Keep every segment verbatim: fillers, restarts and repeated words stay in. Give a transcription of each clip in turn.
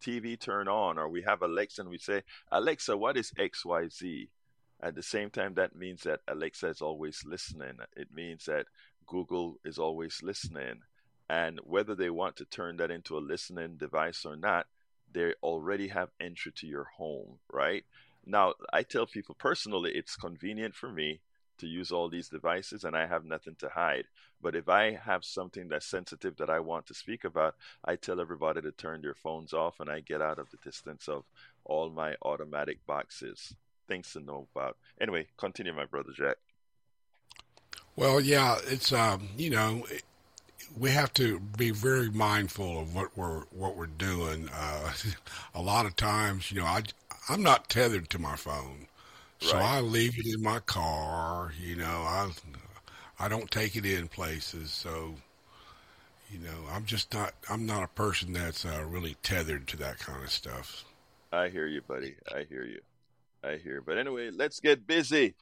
T V turned on, or we have Alexa and we say, Alexa, what is X Y Z? At the same time, that means that Alexa is always listening. It means that Google is always listening. And whether they want to turn that into a listening device or not, they already have entry to your home, right? Now, I tell people personally, it's convenient for me to use all these devices and I have nothing to hide. But if I have something that's sensitive that I want to speak about, I tell everybody to turn their phones off and I get out of the distance of all my automatic boxes. Things to know about. Anyway, continue, my brother Jack. Well, yeah, it's um, you know, we have to be very mindful of what we're what we're doing. Uh, a lot of times, you know, I I'm not tethered to my phone, so Right. I leave it in my car. You know, I I don't take it in places. So you know, I'm just not I'm not a person that's uh, really tethered to that kind of stuff. I hear you, buddy. I hear you. I hear. But anyway, let's get busy.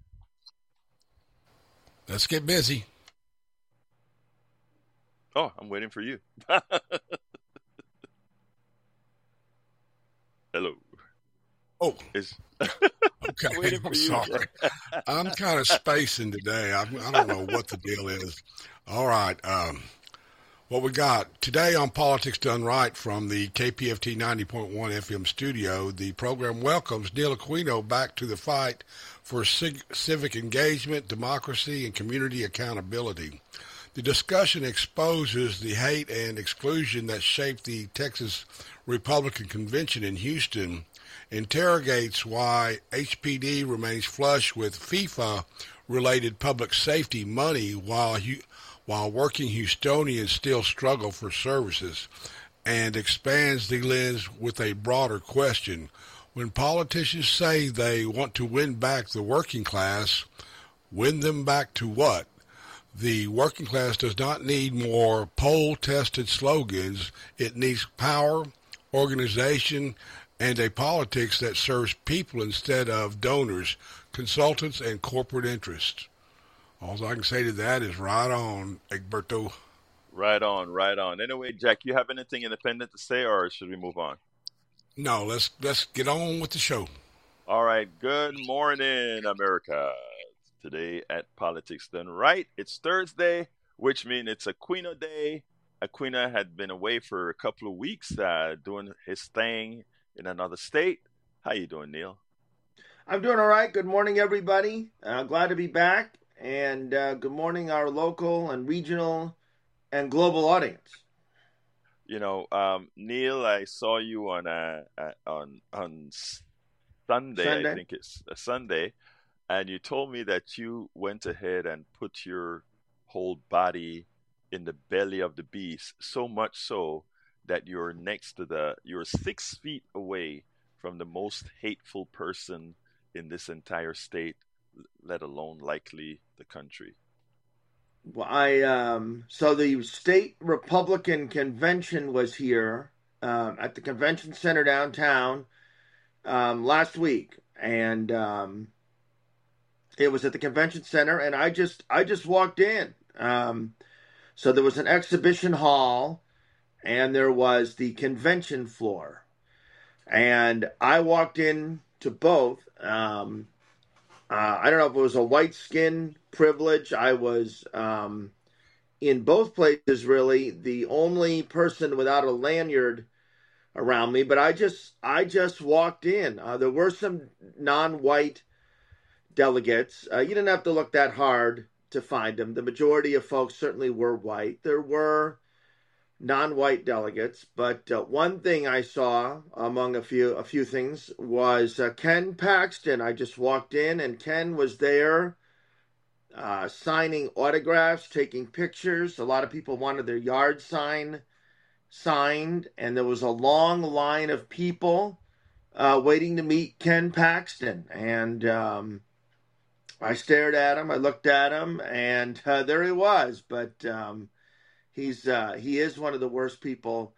Let's get busy. Oh, I'm waiting for you. Hello. Oh, Is okay. waiting I'm for you, sorry. Jack. I'm kind of spacing today. I, I don't know what the deal is. All right. Um, what we got today on Politics Done Right from the K P F T ninety point one F M studio, the program welcomes Neil Aquino back to the fight for cig- civic engagement, democracy, and community accountability. The discussion exposes the hate and exclusion that shaped the Texas Republican Convention in Houston, interrogates why H P D remains flush with FIFA-related public safety money while while working Houstonians still struggle for services, and expands the lens with a broader question. When politicians say they want to win back the working class, win them back to what? The working class does not need more poll-tested slogans. It needs power, organization, and a politics that serves people instead of donors, consultants, and corporate interests. All I can say to that is right on, Egberto. Right on, right on. Anyway, Jack, you have anything independent to say, or should we move on? No, let's let's get on with the show. All right. Good morning, America. Today at Politics Done Right, it's Thursday, which means it's Aquino Day. Aquina had been away for a couple of weeks, uh, doing his thing in another state. How you doing, Neil? I'm doing all right. Good morning, everybody. Uh, glad to be back. And uh, good morning, our local and regional and global audience. You know, um, Neil, I saw you on uh, uh, on on Sunday. I Sunday. think it's a Sunday, and you told me that you went ahead and put your whole body in the belly of the beast, so much so that you're next to the you're six feet away from the most hateful person in this entire state, let alone likely the country. Well, I um, so the state Republican convention was here um, at the convention center downtown um, last week, and um, it was at the convention center, and I just I just walked in. Um, so there was an exhibition hall, and there was the convention floor, and I walked in to both. Um, Uh, I don't know if it was a white skin privilege. I was um, in both places, really, the only person without a lanyard around me. But I just, I just walked in. Uh, there were some non-white delegates. Uh, you didn't have to look that hard to find them. The majority of folks certainly were white. There were non-white delegates, but uh, one thing I saw among a few a few things was uh, Ken Paxton. I just walked in and Ken was there uh, signing autographs, taking pictures. A lot of people wanted their yard sign signed, and there was a long line of people uh, waiting to meet Ken Paxton. And um, I stared at him, I looked at him, and uh, there he was. But um, He's uh, he is one of the worst people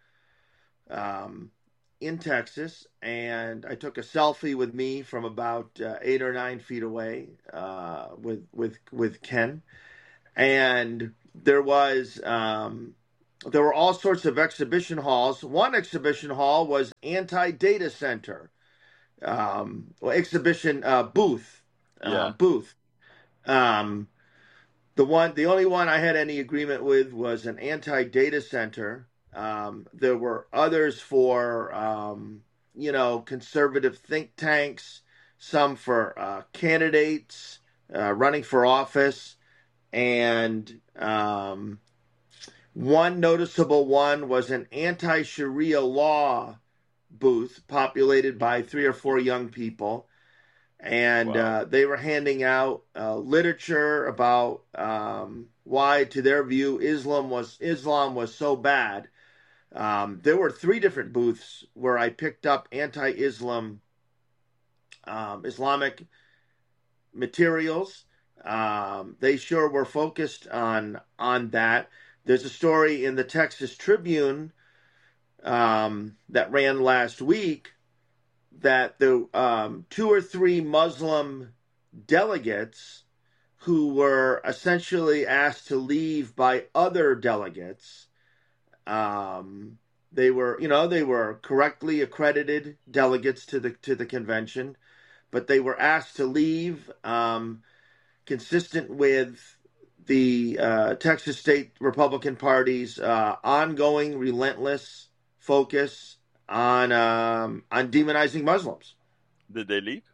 um, in Texas, and I took a selfie with me from about uh, eight or nine feet away uh, with with with Ken, and there was um, there were all sorts of exhibition halls. One exhibition hall was anti-data center, um, or exhibition uh, booth, uh, Yeah. booth. Um, the one, the only one I had any agreement with was an anti-data center. Um, there were others for, um, you know, conservative think tanks, some for uh, candidates uh, running for office, and um, one noticeable one was an anti-Sharia law booth populated by three or four young people. And Wow. uh, they were handing out uh, literature about um, why, to their view, Islam was Islam was so bad. Um, there were three different booths where I picked up anti-Islam um, Islamic materials. Um, they sure were focused on on that. There's a story in the Texas Tribune um, that ran last week that the um, two or three Muslim delegates who were essentially asked to leave by other delegates, um, they were, you know, they were correctly accredited delegates to the to the convention, but they were asked to leave, um, consistent with the uh, Texas State Republican Party's uh, ongoing, relentless focus on um, on demonizing Muslims. Did they leave?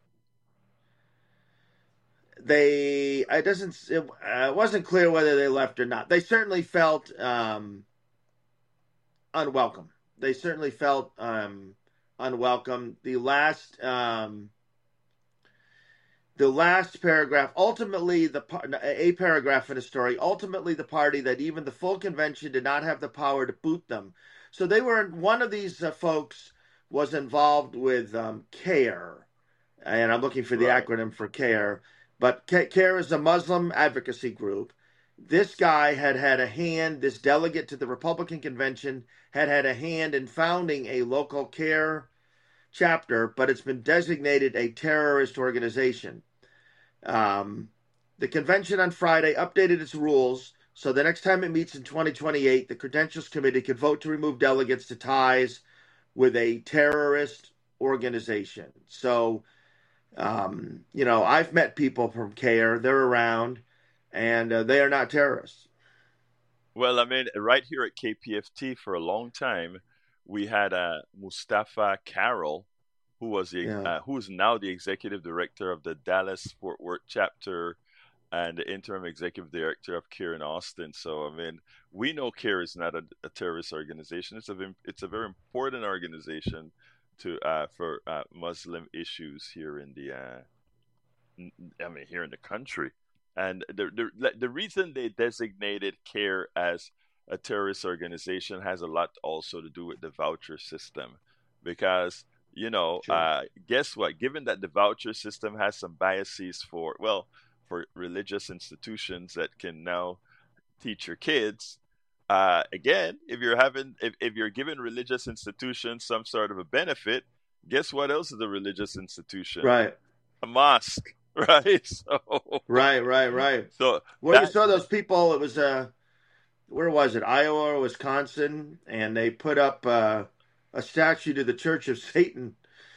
They it doesn't it, uh, wasn't clear whether they left or not. They certainly felt um, unwelcome. They certainly felt um, unwelcome. The last um, the last paragraph, ultimately the a paragraph in a story, ultimately the party that even the full convention did not have the power to boot them. So they were one of these uh, folks was involved with um, CARE, and I'm looking for the Right. acronym for CARE. But CARE is a Muslim advocacy group. This guy had had a hand, this delegate to the Republican convention had had a hand in founding a local CARE chapter, but it's been designated a terrorist organization. Um, the convention on Friday updated its rules so the next time it meets in twenty twenty-eight, the Credentials Committee could vote to remove delegates to ties with a terrorist organization. So, um, you know, I've met people from CARE. They're around, and uh, they are not terrorists. Well, I mean, right here at K P F T for a long time, we had uh, Mustafa Carroll, who was the Yeah. uh, who is now the executive director of the Dallas Fort Worth chapter and the interim executive director of CARE in Austin. So, I mean, we know CARE is not a, a terrorist organization. It's a it's a very important organization to uh, for uh, Muslim issues here in the uh, I mean here in the country. And the, the the reason they designated CARE as a terrorist organization has a lot also to do with the voucher system, because you know, Sure. uh, guess what? Given that the voucher system has some biases for well, for religious institutions that can now teach your kids. Uh, again, if you're having, if, if you're giving religious institutions some sort of a benefit, guess what else is a religious institution? Right. A mosque, right? So, Right, right, right. so Well, you that, saw those people. It was uh, where was it? Iowa or Wisconsin, and they put up uh, a statue to the Church of Satan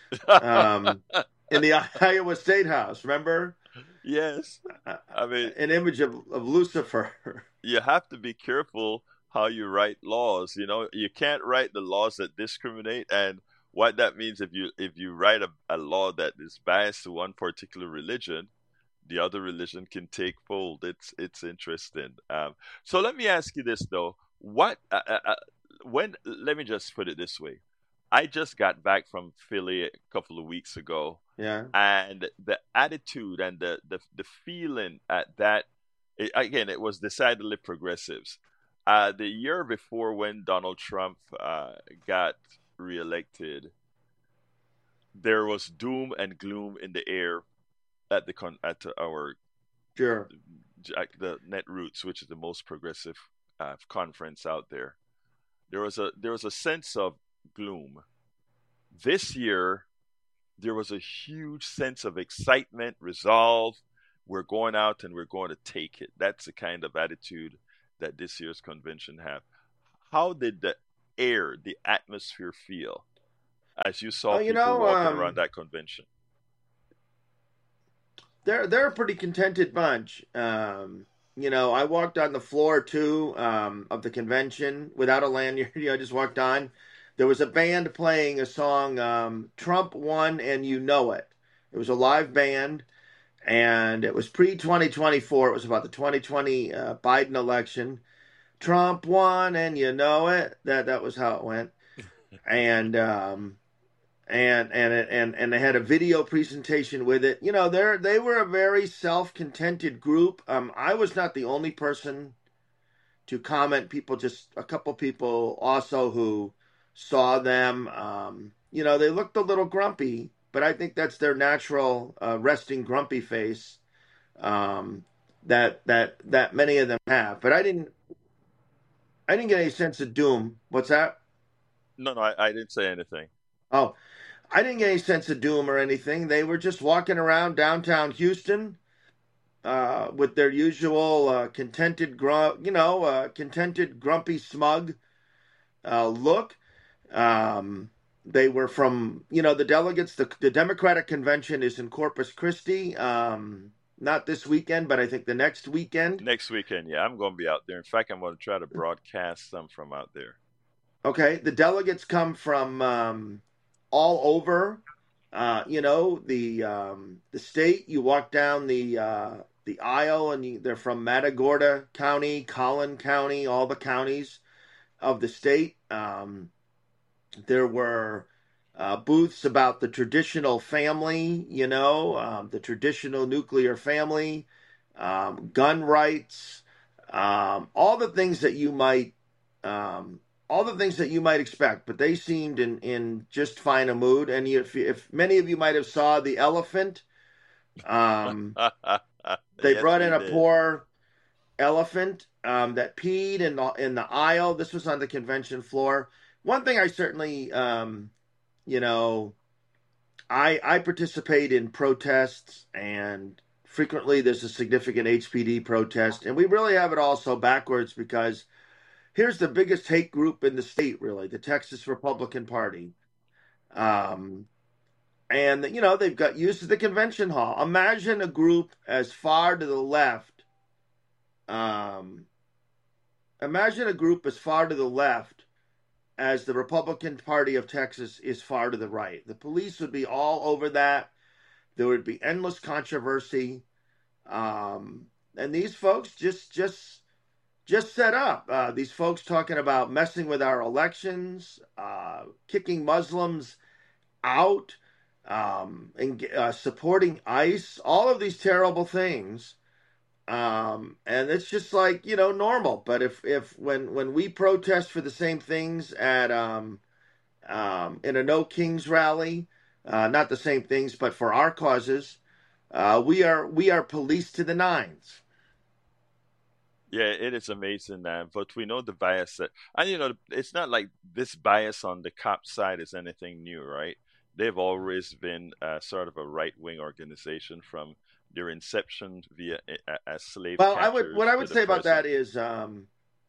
um, in the Iowa State House. Remember? yes, I mean, An image of, of Lucifer. you have to be careful how you write laws. You know, you can't write the laws that discriminate, and what that means if you if you write a, a law that is biased to one particular religion, the other religion can take fold. It's it's interesting. Um, so let me ask you this though: what uh, uh, uh, when? Let me just put it this way: I just got back from Philly a couple of weeks ago, Yeah. and the attitude and the the, the feeling at that it, again, it was decidedly progressives. Uh, the year before, when Donald Trump uh, got reelected, there was doom and gloom in the air at the con- at our Sure. the Netroots, which is the most progressive uh, conference out there. There was a there was a sense of gloom. This year, there was a huge sense of excitement, resolve. We're going out and we're going to take it. That's the kind of attitude that this year's convention have. how did the air, the atmosphere feel as you saw Oh, you people know, walking around um, that convention? they're they're a pretty contented bunch. Um, you know, I walked on the floor too um, of the convention without a lanyard. You know, I just walked on. There was a band playing a song, um, "Trump Won and You Know It." It was a live band, and it was pre twenty twenty-four. It was about the twenty twenty uh, Biden election. Trump won and you know it. That that was how it went. And um, and and and and they had a video presentation with it. You know, they they were a very self-contented group. Um, I was not the only person to comment. People, just a couple people also who saw them. Um, you know, they looked a little grumpy, but I think that's their natural uh, resting grumpy face. Um, that that that many of them have. But I didn't I didn't get any sense of doom. What's that? No, no, I, I didn't say anything. Oh, I didn't get any sense of doom or anything. They were just walking around downtown Houston uh, with their usual uh, contented, gru- you know, uh, contented, grumpy, smug uh, look. Um, they were from, you know, the delegates. The, the Democratic convention is in Corpus Christi. Um, not this weekend, but I think the next weekend. Next weekend, yeah, I'm going to be out there. In fact, I'm going to try to broadcast some from out there. Okay, the delegates come from um, all over. Uh, you know, the um, the state. You walk down the uh, the aisle, and you, they're from Matagorda County, Collin County, all the counties of the state. Um, there were uh, booths about the traditional family. You know, um, the traditional nuclear family, um, gun rights, um, all the things that you might. Um, all the things that you might expect, but they seemed in, in just fine a mood. And if, if many of you might have saw the elephant, um, they Yes, brought we in a did. poor elephant um, that peed in the, in the aisle. This was on the convention floor. One thing I certainly, um, you know, I I participate in protests, and frequently there's a significant H P D protest, and we really have it all so backwards because here's the biggest hate group in the state, really, the Texas Republican Party. Um, and, you know, they've got used to the convention hall. Imagine a group as far to the left. Um, imagine a group as far to the left as the Republican Party of Texas is far to the right. The police would be all over that. There would be endless controversy. Um, and these folks just, just, just set up. Uh, these folks talking about messing with our elections, uh, kicking Muslims out, um, and uh, supporting ICE, all of these terrible things. Um, and it's just like, you know, normal. But if, if when, when we protest for the same things at um, um, in a No Kings rally, uh, not the same things, but for our causes, uh, we are we are police to the nines. Yeah, it is amazing, man. But we know the bias that, and you know, it's not like this bias on the cop side is anything new, right? They've always been uh, sort of a right wing organization from their inception via uh, as slave Well, I would what catchers I to would the say about that present. is um,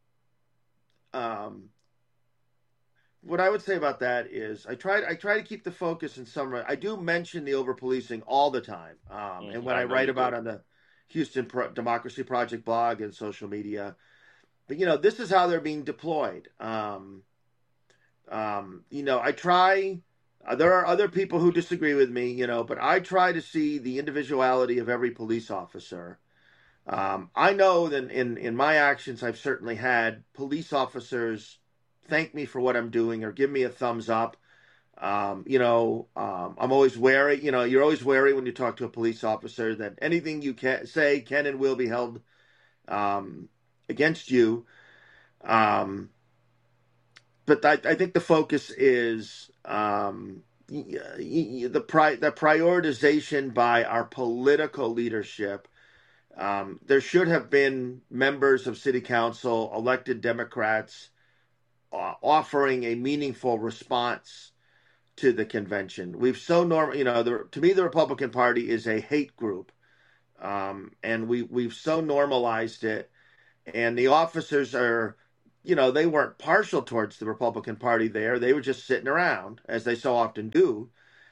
um, what I would say about that is I try I try to keep the focus in some. I do mention the over policing all the time, um, and Hmm, when I I know write you about do. on the Houston Pro- Democracy Project blog and social media. But you know, this is how they're being deployed. Um, um, you know, I try. Uh, there are other people who disagree with me, you know, but I try to see the individuality of every police officer. Um, I know that in in my actions, I've certainly had police officers thank me for what I'm doing or give me a thumbs up. Um, you know, um, I'm always wary. You know, you're always wary when you talk to a police officer that anything you can say can and will be held um, against you. Um, but I, I think the focus is um, the pri- the prioritization by our political leadership. Um, there should have been members of city council, elected Democrats, uh, offering a meaningful response to the convention. We've so normal, you know, the, to me, the Republican Party is a hate group, um, and we we've so normalized it, and the officers are you know, they weren't partial towards the Republican Party there. They were just sitting around, as they so often do.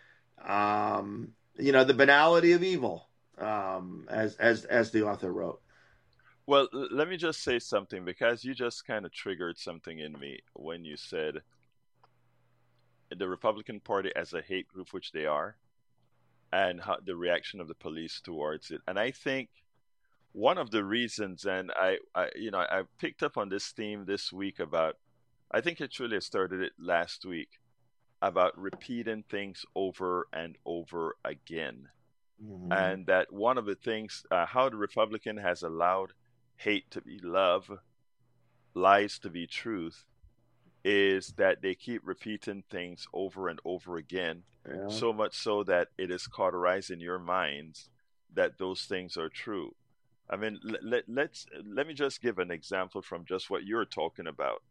Um, you know, the banality of evil, um, as as as the author wrote. Well, l- let me just say something because you just kind of triggered something in me when you said the Republican Party as a hate group, which they are, and how the reaction of the police towards it. And I think one of the reasons, and I, I you know, I picked up on this theme this week about, I think actually I started it last week about repeating things over and over again. Mm-hmm. And that one of the things, uh, how the Republican has allowed hate to be love, lies to be truth, is that they keep repeating things over and over again, Yeah. so much so that it is cauterized in your minds that those things are true. I mean, let, let, let's let me just give an example from just what you're talking about.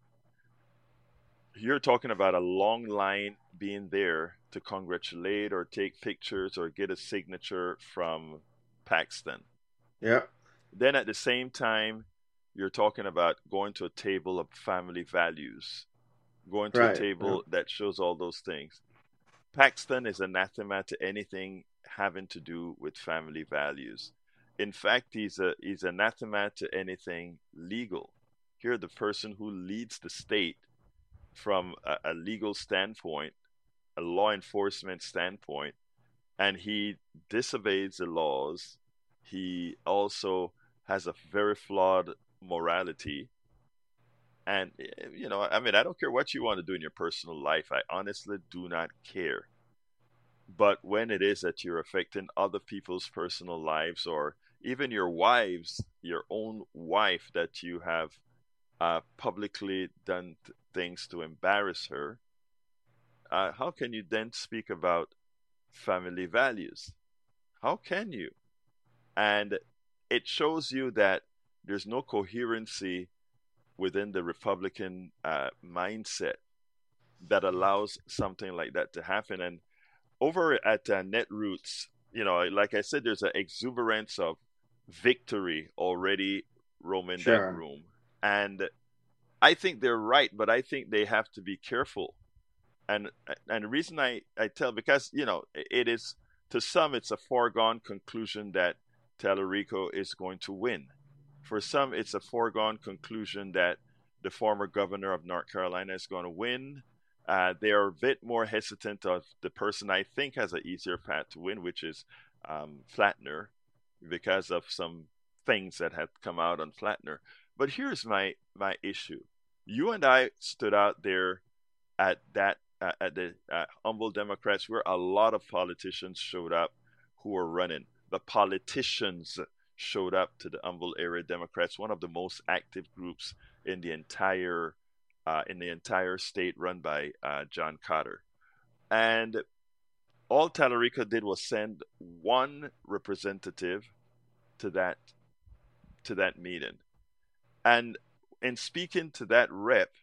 You're talking about a long line being there to congratulate or take pictures or get a signature from Paxton. Yeah. Then at the same time, you're talking about going to a table of family values, going to a Right. table that shows all those things. Paxton is anathema to anything having to do with family values. In fact, he's a he's anathema to anything legal. Here, the person who leads the state from a, a legal standpoint, a law enforcement standpoint, and he disobeys the laws. He also has a very flawed morality. And, eh, you know, I mean, I don't care what you want to do in your personal life. I honestly do not care. But when it is that you're affecting other people's personal lives or even your wives, your own wife, that you have uh, publicly done th- things to embarrass her, uh, how can you then speak about family values? How can you? And it shows you that there's no coherency within the Republican uh, mindset that allows something like that to happen. And over at uh, Netroots, you know, like I said, there's an exuberance of victory already roaming that Sure. room. And I think they're right, but I think they have to be careful. And and the reason I, I tell, because, you know, it is, to some, it's a foregone conclusion that Tallarico is going to win. For some, it's a foregone conclusion that the former governor of North Carolina is going to win. Uh, they are a bit more hesitant of the person I think has an easier path to win, which is um, Flatner, because of some things that have come out on Flatner. But here's my my issue: you and I stood out there at that uh, at the uh, Humble Democrats, where a lot of politicians showed up who were running. The politicians showed up to the Humble area Democrats, one of the most active groups in the entire uh, in the entire state, run by uh, John Cotter. And all Tallarico did was send one representative to that to that meeting. And in speaking to that rep,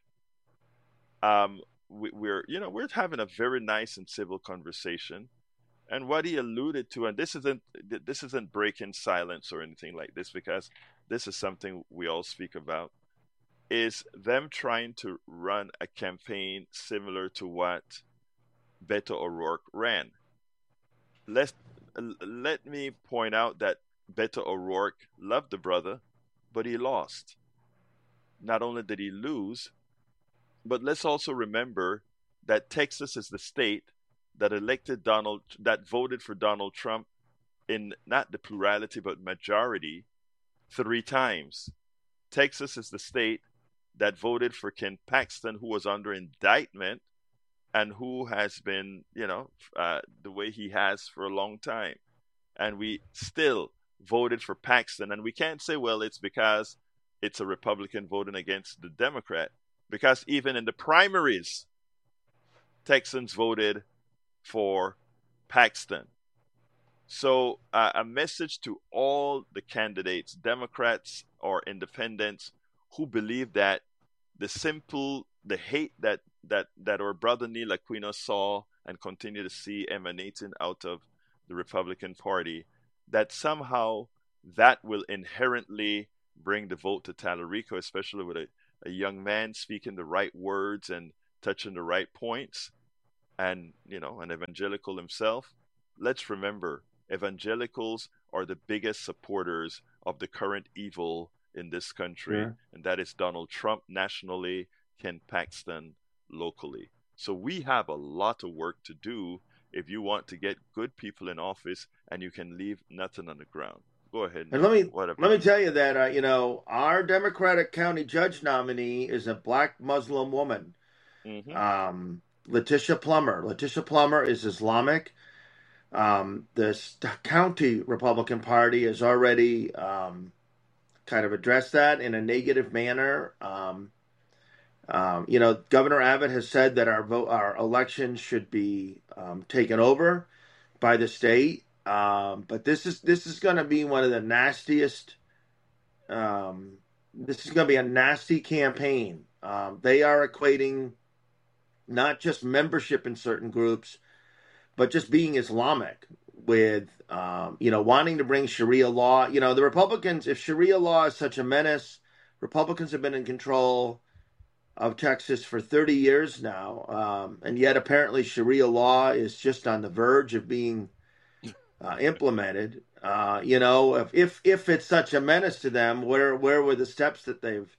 um, we, we're you know we're having a very nice and civil conversation. And what he alluded to, and this isn't this isn't breaking silence or anything like this, because this is something we all speak about, is them trying to run a campaign similar to what Beto O'Rourke ran. Let let me point out that Beto O'Rourke loved the brother, but he lost. Not only did he lose, but let's also remember that Texas is the state that elected Donald, that voted for Donald Trump in not the plurality but majority three times. Texas is the state that voted for Ken Paxton, who was under indictment and who has been, you know, uh, the way he has for a long time. And we still voted for Paxton. And we can't say, well, it's because it's a Republican voting against the Democrat, because even in the primaries, Texans voted for Paxton. So, uh, a message to all the candidates, Democrats or independents, who believe that the simple, the hate that that that our brother Neil Aquino saw and continue to see emanating out of the Republican Party, that somehow that will inherently bring the vote to Tallarico, especially with a a young man speaking the right words and touching the right points, and you know, an evangelical himself, let's remember evangelicals are the biggest supporters of the current evil in this country, Sure. and that is Donald Trump nationally, Ken Paxton locally. So we have a lot of work to do if you want to get good people in office and you can leave nothing on the ground. Go ahead, And let Neil. me What have let me you? tell you that uh, you know our Democratic county judge nominee is a black Muslim woman, Mm-hmm. um, Letitia Plummer. Letitia Plummer is Islamic. Um, the county Republican Party has already um, kind of addressed that in a negative manner. Um, um, you know, Governor Abbott has said that our vote, our elections should be um, taken over by the state. Um, but this is this is going to be one of the nastiest. Um, this is going to be a nasty campaign. Um, they are equating not just membership in certain groups, but just being Islamic with, um, you know, wanting to bring Sharia law. You know, the Republicans, if Sharia law is such a menace, Republicans have been in control of Texas for thirty years now. Um, and yet apparently Sharia law is just on the verge of being uh, implemented. Uh, you know, if, if if it's such a menace to them, where where were the steps that they've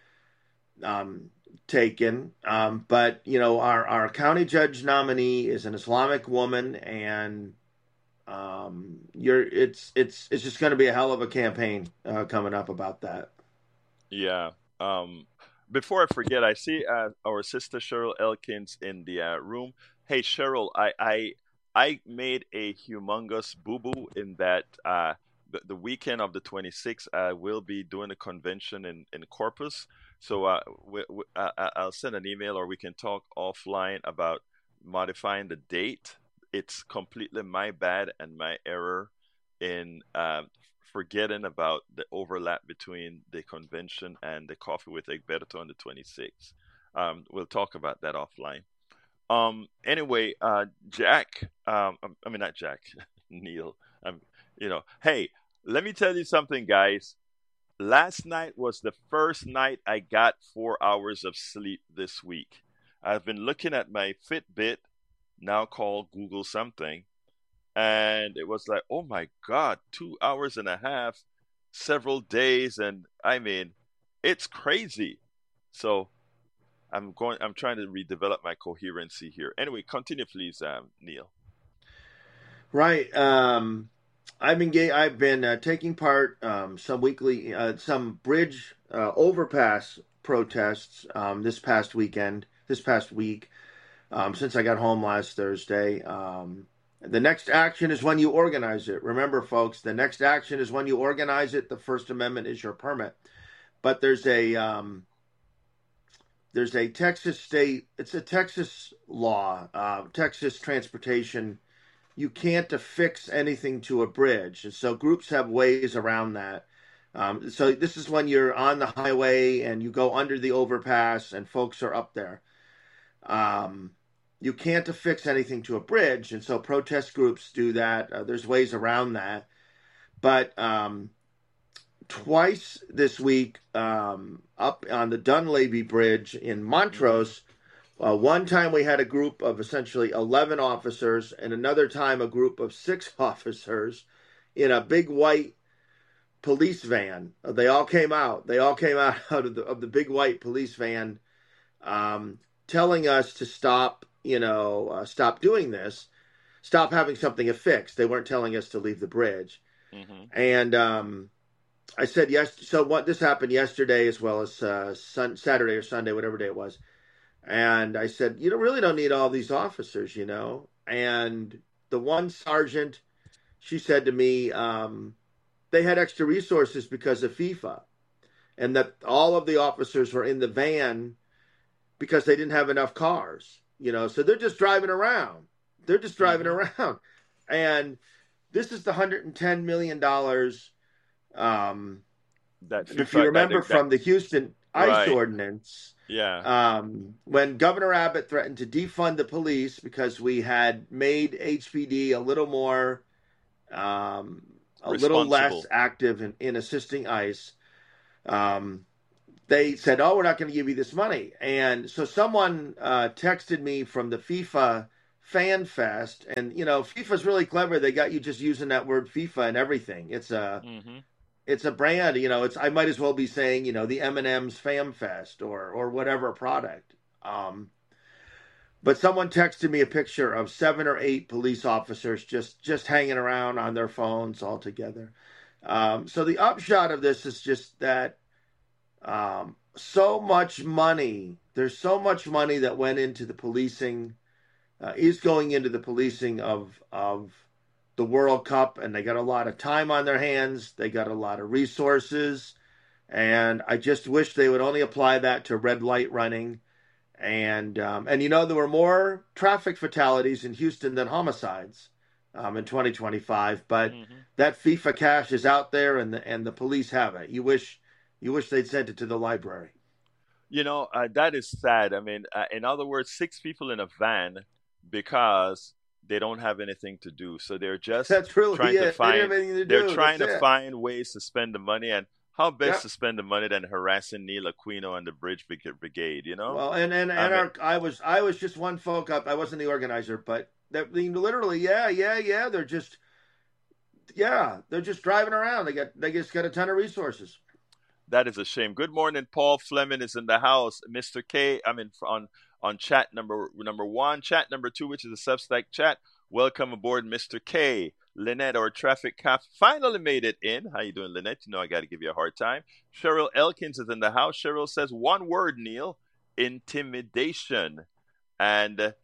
um, taken? Um, but you know, our our county judge nominee is an Islamic woman, and um, you're it's it's it's just going to be a hell of a campaign uh, coming up about that. Yeah. Um, before I forget, I see uh, our sister Cheryl Elkins in the uh, room. Hey, Cheryl, I, I I made a humongous boo boo in that uh, the, the weekend of the twenty-sixth, I will be doing a convention in, in Corpus. So uh, we, we, I, I- I'll send an email or we can talk offline about modifying the date. It's completely my bad and my error in um, forgetting about the overlap between the convention and the Coffee with Egberto on the twenty-sixth. Um, we'll talk about that offline. Um, anyway, uh, Jack, um, um, I mean, not Jack, Neil, um, you know, hey, let me tell you something, guys. Last night was the first night I got four hours of sleep this week. I've been looking at my Fitbit, now called Google something, and it was like, oh my God, two hours and a half, several days, and I mean, it's crazy. So I'm going. I'm trying to redevelop my coherency here. Anyway, continue, please, um, Neil. Right. Um, I've been ga- I've been uh, taking part um, some weekly uh, some bridge uh, overpass protests um, this past weekend, this past week, um, since I got home last Thursday. Um, the next action is when you organize it. Remember, folks, the next action is when you organize it. The First Amendment is your permit. But there's a um, there's a Texas state. It's a Texas law, uh, Texas transportation. You can't affix anything to a bridge, and so groups have ways around that. Um, so this is when you're on the highway and you go under the overpass and folks are up there. Um, you can't affix anything to a bridge, and so protest groups do that. Uh, there's ways around that, but um, twice this week, um, up on the Dunleavy Bridge in Hmm. Montrose, uh, one time we had a group of essentially eleven officers, and another time a group of six officers in a big white police van. Uh, They all came out. They all came out out of the of the big white police van, um, telling us to stop. You know, uh, stop doing this. Stop having something affixed. They weren't telling us to leave the bridge. Hmm. And um, I said yes. So what this happened yesterday as well as uh, sun, Saturday or Sunday, whatever day it was. And I said, you don't really don't need all these officers, you know. And the one sergeant, she said to me, um, they had extra resources because of FIFA, and that all of the officers were in the van because they didn't have enough cars, you know. So they're just driving around. They're just driving Hmm. around, and this is the one hundred ten million dollars. Um, That if you FIFA, that remember that from the Houston ICE right? ordinance, Yeah, um, when Governor Abbott threatened to defund the police because we had made H P D a little more, um, a little less responsible. active in, in assisting ICE, um, they said, "Oh, we're not going to give you this money." And so someone uh, texted me from the FIFA Fan Fest, and you know, FIFA's really clever. They got you just using that word FIFA and everything. It's a mm-hmm. it's a brand. You know, it's I might as well be saying, you know, the M and M's Fan Fest or or whatever product. Um, but someone texted me a picture of seven or eight police officers just just hanging around on their phones all together. Um, so the upshot of this is just that. Um, so much money, there's so much money that went into the policing, uh, is going into the policing of, of the World Cup, and they got a lot of time on their hands. They got a lot of resources, and I just wish they would only apply that to red light running. And, um, and you know, there were more traffic fatalities in Houston than homicides, um, in twenty twenty-five, but mm-hmm. that FIFA cash is out there, and the, and the police have it. You wish, You wish they'd sent it to the library. You know, uh, that is sad. I mean, uh, in other words, six people in a van because they don't have anything to do. So they're just That's really trying it. to find. They don't have anything to they're do. trying That's to it. find ways to spend the money, and how best Yep. to spend the money than harassing Neil Aquino and the Bridge Brigade. You know. Well, and and, and I our, mean, I was I was just one folk up. I wasn't the organizer, but that I mean, literally, yeah, yeah, yeah. They're just, yeah, they're just driving around. They got they just got a ton of resources. That is a shame. Good morning, Paul Fleming is in the house. Mister K, I mean on on chat number number one, chat number two, which is a Substack chat. Welcome aboard, Mister K. Lynette, our traffic cop, finally made it in. How you doing, Lynette? You know I got to give you a hard time. Cheryl Elkins is in the house. Cheryl says one word, Neil: intimidation. And uh,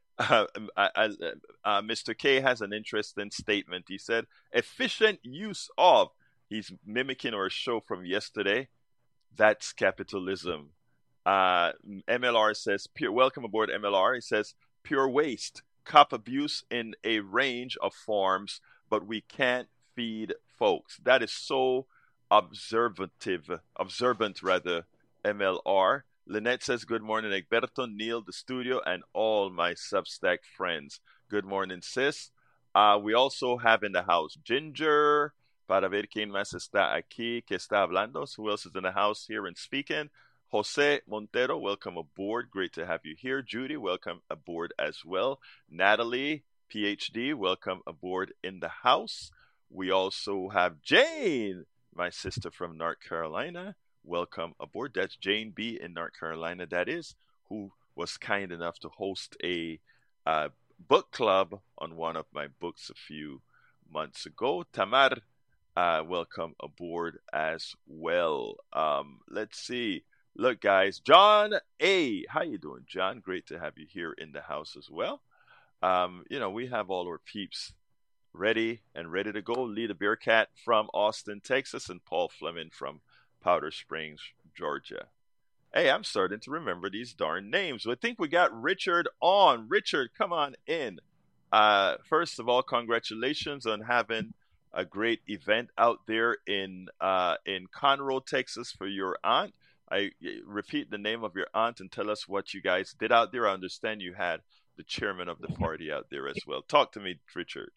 uh, uh, Mister K has an interesting statement. He said, "Efficient use of." He's mimicking our show from yesterday. That's capitalism. Uh, M L R says, pure, welcome aboard, M L R. He says, pure waste, cop abuse in a range of forms, but we can't feed folks. That is so observative, observant rather, M L R. Lynette says, good morning, Egberto, Neil, the studio, and all my Substack friends. Good morning, sis. Uh, we also have in the house Ginger, para ver quién más está aquí, que está hablando. So who else is in the house here and speaking? Jose Montero, welcome aboard. Great to have you here. Judy, welcome aboard as well. Natalie, P H D, welcome aboard in the house. We also have Jane, my sister from North Carolina. Welcome aboard. That's Jane B. in North Carolina, that is, who was kind enough to host a uh, book club on one of my books a few months ago. Tamar, Uh, welcome aboard as well. Um, let's see. Look, guys, John A. How you doing, John? Great to have you here in the house as well. Um, you know, we have all our peeps ready and ready to go. Lee the Bearcat from Austin, Texas, and Paul Fleming from Powder Springs, Georgia. Hey, I'm starting to remember these darn names. I think we got Richard on. Richard, come on in. Uh, first of all, congratulations on having a great event out there in uh, in Conroe, Texas for your aunt. I repeat the name of your aunt and tell us what you guys did out there. I understand you had the chairman of the party out there as well. Talk to me, Richard.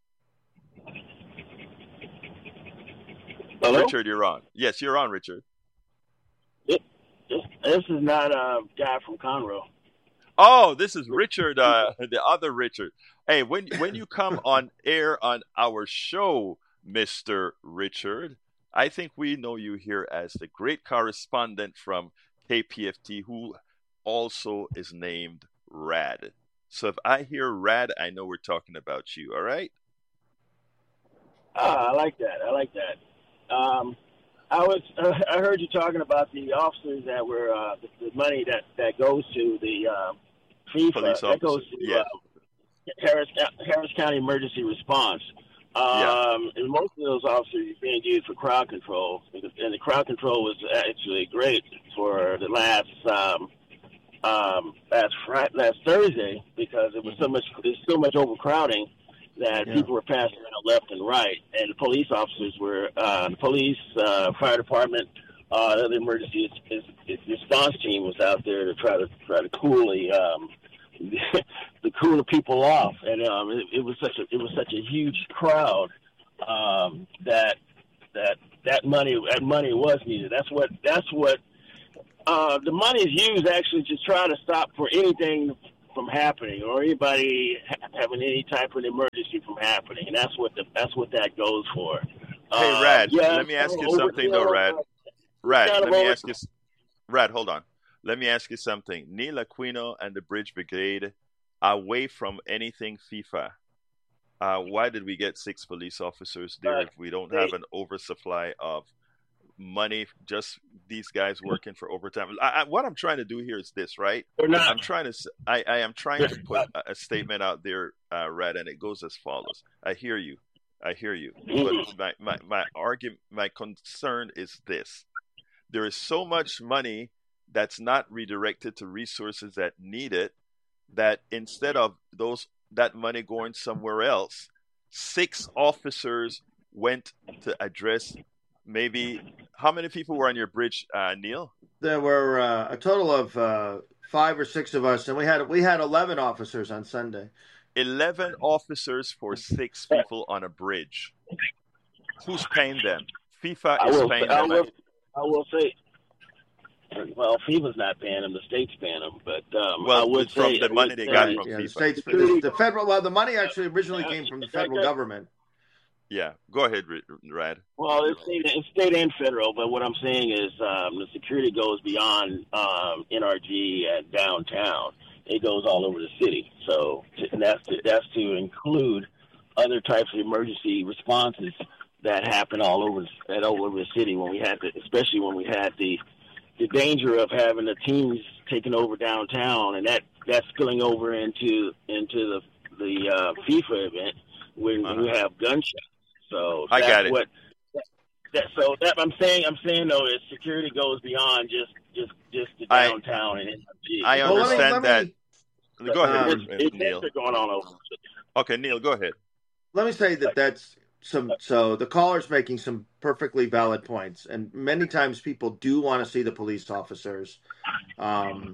Hello? Richard, you're on. Yes, you're on, Richard. It, this, this is not a guy from Conroe. Oh, this is Richard, uh, the other Richard. Hey, when when you come on air on our show, Mister Richard, I think we know you here as the great correspondent from K P F T, who also is named Rad. So if I hear Rad, I know we're talking about you, all right? Ah, I like that. I like that. Um, I was uh, I heard you talking about the officers that were uh, the, the money that, that goes to the uh, FIFA. Police that goes to yeah. uh, Harris Harris County Emergency Response. Um, yeah. And most of those officers are being used for crowd control, and the crowd control was actually great for the last um, um, last Friday, last Thursday, because it was so much there's so much overcrowding that yeah. people were passing around left and right, and the police officers were uh, the police, uh, fire department, uh, the emergency is, is, response team was out there to try to try to cool the um, to cool the people off, and um, it, it was such a it was such a huge crowd um, that that that money that money was needed. That's what that's what uh, the money is used actually to try to stop for anything from happening or anybody ha- having any type of emergency from happening. And that's what the, that's what that goes for. Hey, Um, Rad, yeah, let me ask you over- something though, Rad. uh, Rad, kind let of me over- ask you. s- Rad, hold on. Let me ask you something. Neil Aquino and the Bridge Brigade, away from anything FIFA. Uh, why did we get six police officers there Uh, if we don't they- have an oversupply of money? Just these guys working for overtime. I, I, what I'm trying to do here is this, right? They're not. I'm trying to. s- I, I am trying to put a, a statement out there, uh, Rad, and it goes as follows. I hear you. I hear you. But my, my, my argument, my concern is this: there is so much money that's not redirected to resources that need it, that instead of those that money going somewhere else, six officers went to address maybe how many people were on your bridge, uh, Neil? There were uh, a total of uh, five or six of us, and we had we had eleven officers on Sunday. Eleven officers for six people on a bridge. Who's paying them? FIFA I is will, paying I them. will, I will say, well, FIFA's not paying them; the state's paying them. But um, Well, I would it's from say the I money would they say- got Right, from yeah, the FIFA. states, the, the federal. Well, the money actually originally came from the federal government. Yeah, go ahead, Rad. Well, it's state, it's state and federal, but what I'm saying is um, the security goes beyond um, N R G at downtown. It goes all over the city. So and that's to, that's to include other types of emergency responses that happen all over at all over the city when we had the, especially when we had the the danger of having the teams taking over downtown, and that that's spilling over into into the the uh, FIFA event when Uh-huh. we have gunshots. So I that's got it. What, that, so that I'm saying, I'm saying though, is security goes beyond just just just the I- downtown and N R G. I Well, let me- understand let me- that. Go ahead, Um, It's, it's Neil. things are going on over. Okay, Neil, go ahead. Let me say that that's some. So the caller's making some perfectly valid points, and many times people do want to see the police officers, um,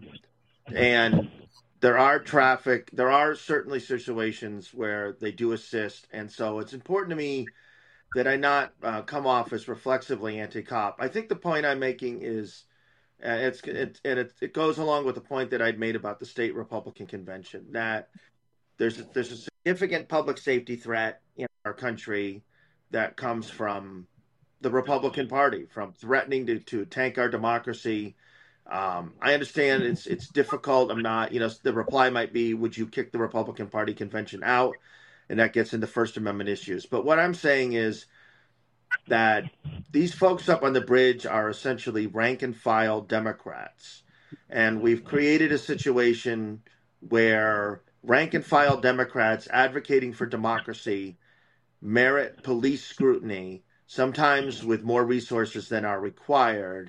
and there are traffic. There are certainly situations where they do assist, and so it's important to me that I not uh, come off as reflexively anti-cop. I think the point I'm making is. Uh, it's it, and it, it goes along with the point that I'd made about the state Republican convention that there's there's a significant public safety threat in our country that comes from the Republican Party, from threatening to, to tank our democracy. Um, I understand it's it's difficult. I'm not, you know, the reply might be, would you kick the Republican Party convention out? And that gets into First Amendment issues. But what I'm saying is that these folks up on the bridge are essentially rank and file Democrats. And we've created a situation where rank and file Democrats advocating for democracy merit police scrutiny, sometimes with more resources than are required.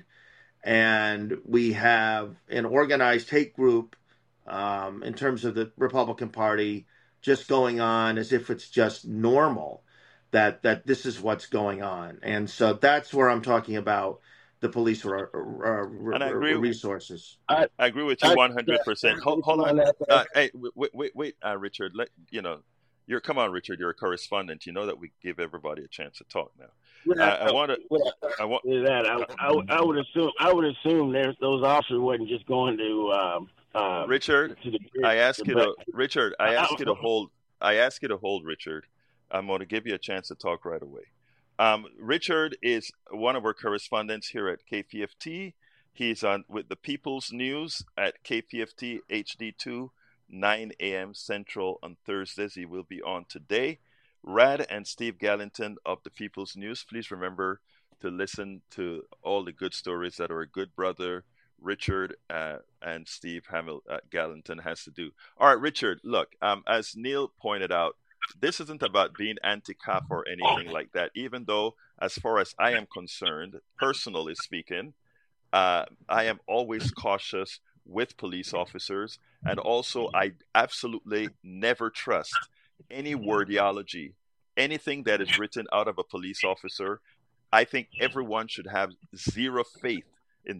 And we have an organized hate group um, in terms of the Republican Party just going on as if it's just normal that that this is what's going on. And so that's where I'm talking about the police r- r- And I agree with- resources. I agree with you I- one hundred percent. Hold, hold on. Uh, hey, wait, wait, wait, uh, Richard. Let you know. You're come on, Richard. You're a correspondent. You know that we give everybody a chance to talk now. Uh, I want to. I want. With that, I, I, I would assume I would assume there's those officers wasn't just going to um, uh, Richard, to the I ask you to. but- Richard, I ask you to hold. I ask you to hold, Richard. I'm going to give you a chance to talk right away. Um, Richard is one of our correspondents here at K P F T. He's on with the People's News at K P F T H D two, nine a.m. Central on Thursdays. He will be on today. Rad and Steve Galanton of the People's News. Please remember to listen to all the good stories that our good brother Richard uh, and Steve Hamil uh, Galanton has to do. All right, Richard. Look, um, as Neil pointed out, this isn't about being anti-cop or anything like that, even though, as far as I am concerned, personally speaking, uh, I am always cautious with police officers. And also, I absolutely never trust any wordiology, anything that is written out of a police officer. I think everyone should have zero faith